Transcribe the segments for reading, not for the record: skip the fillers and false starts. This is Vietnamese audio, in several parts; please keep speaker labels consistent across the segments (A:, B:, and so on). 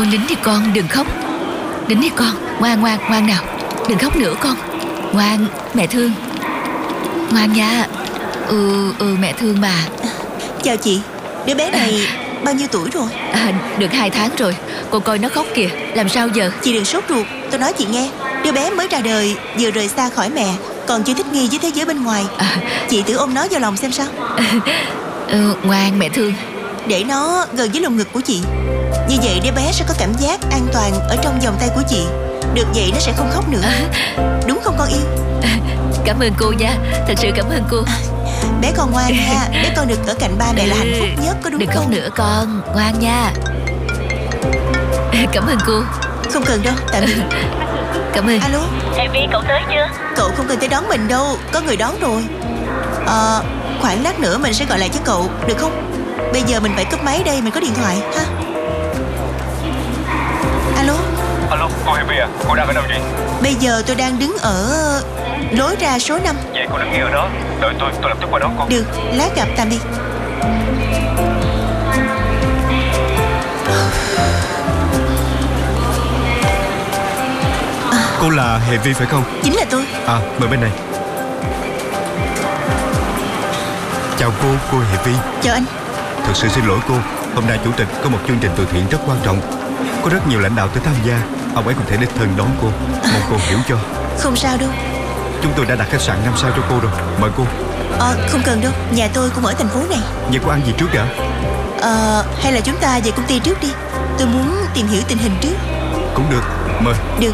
A: nín đi con, đừng khóc. Nín đi con, ngoan ngoan ngoan nào. Đừng khóc nữa con. Ngoan, mẹ thương. Ngoan nha. Mẹ thương bà.
B: Chào chị. Đứa bé này bao nhiêu tuổi rồi?
A: Được 2 tháng rồi. Cô coi nó khóc kìa. Làm sao giờ?
B: Chị đừng sốt ruột. Tôi nói chị nghe, đứa bé mới ra đời, vừa rời xa khỏi mẹ, còn chưa thích nghi với thế giới bên ngoài. Chị tự ôm nó vào lòng xem sao.
A: Ngoan mẹ thương.
B: Để nó gần với lồng ngực của chị. Như vậy đứa bé sẽ có cảm giác an toàn ở trong vòng tay của chị. Được vậy nó sẽ không khóc nữa. Đúng không con yêu?
A: Cảm ơn cô nha. Thật sự cảm ơn cô.
B: Bé con ngoan nha. Bé con được ở cạnh ba mẹ là hạnh phúc nhất, có đúng
A: đừng
B: không?
A: khóc nữa con. Ngoan nha. Cảm ơn cô.
B: Không cần đâu, tạm biệt.
A: Cảm ơn.
B: Alo,
C: Em Vi, cậu tới chưa?
B: cậu không cần tới đón mình đâu, có người đón rồi. Khoảng lát nữa mình sẽ gọi lại cho cậu, được không? Bây giờ mình phải cúp máy đây, mình có điện thoại ha. Alo,
D: Alo, cô Hiền Vi à, cô đang ở đâu vậy?
B: bây giờ tôi đang đứng ở lối ra số 5.
D: Vậy cô đứng yên ở đó, đợi tôi lập tức qua đón cô.
B: Được, lát gặp, tạm biệt.
E: Cô là Hiền Vi phải không?
B: Chính là tôi.
E: Mời bên này. Chào cô Hiền Vi.
B: Chào anh.
E: Thật sự xin lỗi cô, hôm nay chủ tịch có một chương trình từ thiện rất quan trọng. Có rất nhiều lãnh đạo tới tham gia. Ông ấy không thể đích thân đón cô. Mong cô hiểu cho.
B: Không sao đâu.
E: Chúng tôi đã đặt khách sạn 5 sao cho cô rồi. Mời cô.
B: Không cần đâu, nhà tôi cũng ở thành phố này.
E: Vậy cô ăn gì trước đã?
B: Hay là chúng ta về công ty trước đi. Tôi muốn tìm hiểu tình hình trước.
E: Cũng được, mời.
B: Được.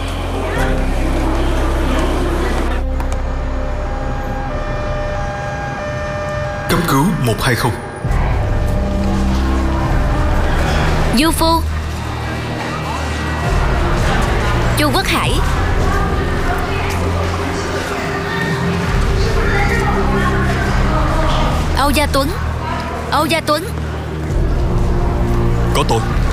E: Cấp cứu 120.
A: Du Phu, Chu Quốc Hải, Âu Gia Tuấn.
E: Có tôi.